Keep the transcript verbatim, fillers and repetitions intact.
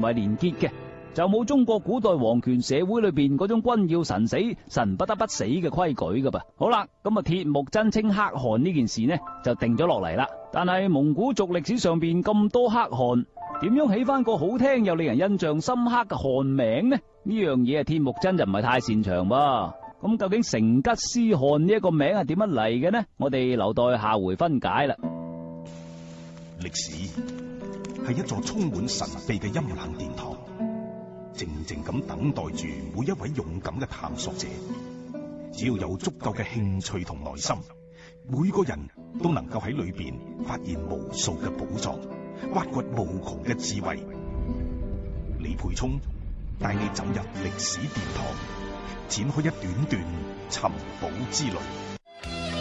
為連結嘅，就冇中國古代皇權社會裏邊嗰種君要臣死、臣不得不死嘅規矩噶噃。好啦，咁啊鐵木真稱可汗呢件事呢就定咗落嚟啦。但係蒙古族歷史上邊咁多可汗，點樣起翻個好聽又令人印象深刻嘅汗名呢？呢樣嘢啊鐵木真就唔係太擅長噃。咁究竟成吉思汗呢一個名係點樣嚟嘅呢？我哋留待下回分解啦。 歷史係一座充滿神秘嘅陰冷殿堂，靜靜咁等待住每一位勇敢嘅探索者。只要有足夠嘅興趣同耐心，每個人都能夠喺裏邊發現無數嘅寶藏，挖掘無窮嘅智慧。李培聰帶你走入歷史殿堂，展開一段段尋寶之旅。